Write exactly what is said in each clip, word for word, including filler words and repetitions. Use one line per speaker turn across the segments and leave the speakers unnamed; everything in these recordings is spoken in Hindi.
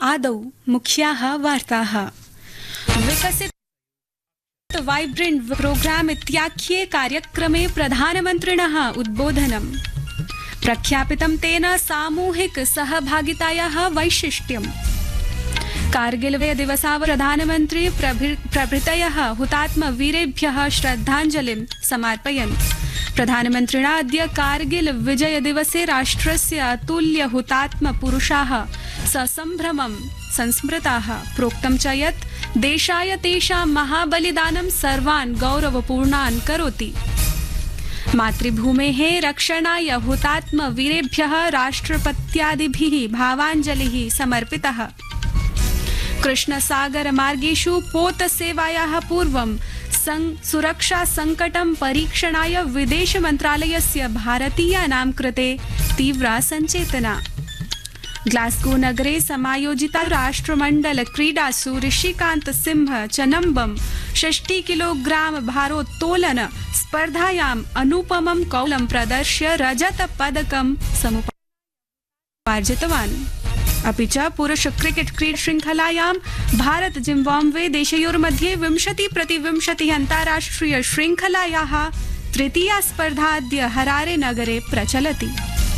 आदौ मुख्याः वार्ताः। विकसित वाइब्रेंट प्रोग्राम इत्याख्ये कार्यक्रमे प्रधानमन्त्रिणः उद्बोधनम्। प्रख्यापितं तेन सामूहिक सहभागितायाः वैशिष्ट्यम्। कारगिल विजय दिवसाव प्रधानमन्त्री प्रभृतयः हुतात्मवीरेभ्यः श्रद्धाञ्जलिं समर्पयन्। प्रधानमन्त्रिणा अद्य कारगिल विजय दिवसे राष्ट्रस्य अतुल्य हुतात्म पुरुषाः ससम्भ्रमं संस्मृताः। प्रोक्तं च यत् देशाय तेषां महाबलिदानं सर्वान् गौरवपूर्णान् करोति। मातृभूमेः रक्षणाय हुतात्मवीरेभ्यः राष्ट्रपत्यादिभिः भावाञ्जलिः समर्पितः। कृष्णसागर मार्गेषु पोतसेवायाः पूर्वं सुरक्षा संकटं परीक्षणाय विदेश मन्त्रालयस्य भारतीयानां कृते तीव्रा सञ्चेतना। ग्लास्गो नगरे समायोजिता राष्ट्रमण्डल क्रीडासु ऋषिकान्त सिंह चनम्बम षष्टि किलोग्राम भारोत्तोलन स्पर्धायाम् अनुपमं कौलं प्रदर्श्य रजत पदकं समुपार्जितवान्। अपि च पुरुष क्रिकेट क्रीडा श्रृंखलायां भारत जिम्बाब्वे देशयोर्मध्ये विंशति प्रति विंशति अन्ताराष्ट्रिय श्रृंखलायाः तृतीया स्पर्धा अद्य हरारे नगरे प्रचलति।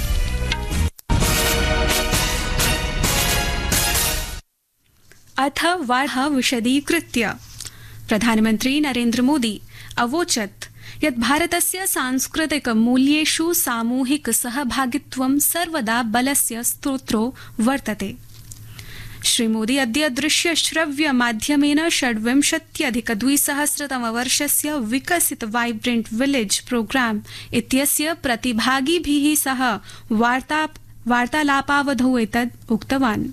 अथ वार्ताः विशदीकृत्य। प्रधानमन्त्री नरेन्द्र मोदी अवोचत् यत् भारतस्य सांस्कृतिक मूल्येषु सामूहिक सहभागित्वं सर्वदा बलस्य स्रोतो वर्तते। श्रीमोदी अद्य दृश्य श्रव्य माध्यमेन षड्विंशत्यधिक द्विसहस्रतमवर्षस्य विकसित वाइब्रेंट विलेज प्रोग्राम इत्यस्य प्रतिभागिभिः सह वार्ता वार्तालापावधौ एतत् उक्तवान्।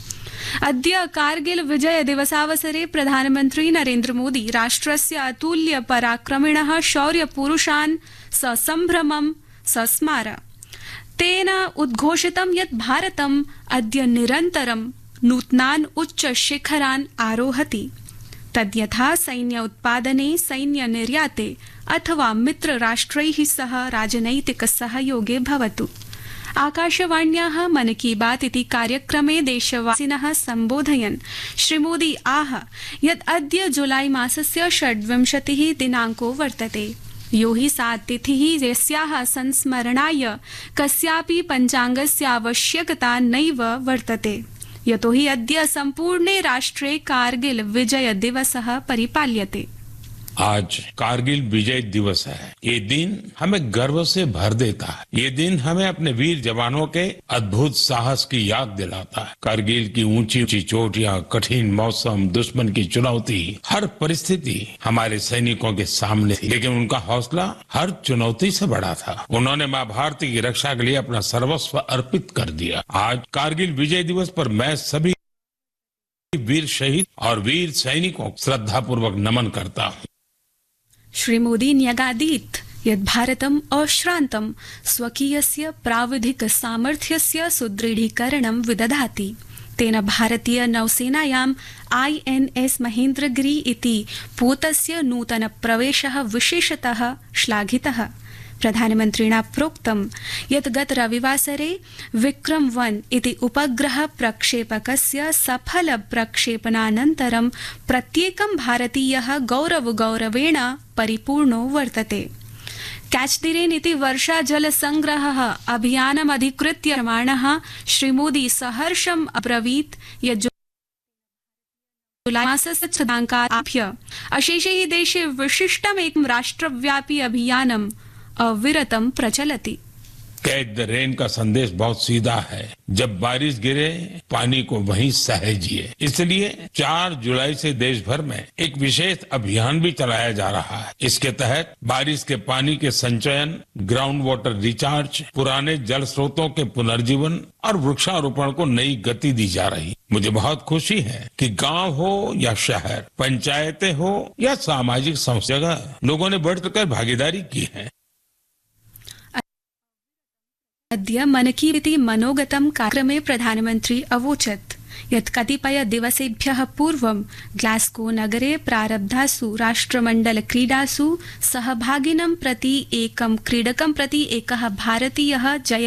अद्य कारगिल विजय दिवसावसरे प्रधानमन्त्री नरेन्द्र मोदी राष्ट्रस्य अतुल्य पराक्रमिणः शौर्य पुरुषान् ससम्भ्रमं सस्मार। तेन उद्घोषितं यत् भारतम् अद्य निरन्तरं नूतनान् उच्च शिखरान् आरोहति। तद्यथा सैन्य उत्पादने, सैन्य निर्याते अथवा मित्र राष्ट्रैः सह राजनैतिक सहयोगे भवतु। आकाशवाण्याः मन की बात इति कार्यक्रमे देशवासिनः सम्बोधयन् श्रीमोदी आह यत् अद्य जुलाई मासस्य षड्विंशतिः दिनाङ्को वर्तते, यो हि सा तिथिः यस्याः संस्मरणाय कस्यापि पञ्चाङ्गस्य आवश्यकता नैव वर्तते, यतो हि अद्य सम्पूर्णे राष्ट्रे कारगिल विजय दिवसः परिपाल्यते।
आज कारगिल विजय दिवस है। ये दिन हमें गर्व से भर देता है। ये दिन हमें अपने वीर जवानों के अद्भुत साहस की याद दिलाता है। कारगिल की ऊंची ऊंची चोटियां, कठिन मौसम, दुश्मन की चुनौती, हर परिस्थिति हमारे सैनिकों के सामने थी, लेकिन उनका हौसला हर चुनौती से बड़ा था। उन्होंने माँ भारती की रक्षा के लिए अपना सर्वस्व अर्पित कर दिया। आज कारगिल विजय दिवस पर मैं सभी वीर शहीद और वीर सैनिकों को श्रद्धापूर्वक नमन करता हूँ।
श्रीमोदी न्यगादीत् यत् भारतम् अश्रान्तं स्वकीयस्य प्राविधिक सामर्थ्यस्य सुदृढीकरणं विदधाति। तेन भारतीय नौसेनायाम् आई एन एस महेन्द्रगिरि इति पोतस्य नूतन प्रवेशः विशेषतः श्लाघितः। प्रधानमन्त्रिणा प्रोक्तं यत् गत रविवासरे विक्रम वन इति उपग्रह प्रक्षेपकस्य सफल प्रक्षेपणानन्तरं प्रत्येकं भारतीयः गौरव गौरवेण परिपूर्णो वर्तते। कैच द रेन इति वर्षा जल संग्रहः अभियानम् अधिकृत्य प्रमाणः श्रीमोदी सहर्षम् अब्रवीत् यत् जुलाई मासस्य दिनाङ्कादारभ्य अशेषे हि देशे विशिष्टम् एकं राष्ट्रव्यापी अभियानम् अविरतम प्रचलति।
कैच द रेन का संदेश बहुत सीधा है। जब बारिश गिरे पानी को वहीं सहेजिए। इसलिए चार जुलाई से देश भर में एक विशेष अभियान भी चलाया जा रहा है। इसके तहत बारिश के पानी के संचयन, ग्राउंड वाटर रिचार्ज, पुराने जल स्रोतों के पुनर्जीवन और वृक्षारोपण को नई गति दी जा रही। मुझे बहुत खुशी है कि गांव हो या शहर, पंचायतें हो या सामाजिक संस्था, लोगों ने बढ़कर भागीदारी की है।
अद्य मन की इति मनोगतं कार्यक्रमे प्रधानमन्त्री अवोचत् यत् कतिपय दिवसेभ्यः पूर्वं ग्लास्गो नगरे प्रारब्धासु राष्ट्रमण्डल क्रीडासु सहभागिनं प्रति एकं क्रीडकं प्रति एकः भारतीयः जय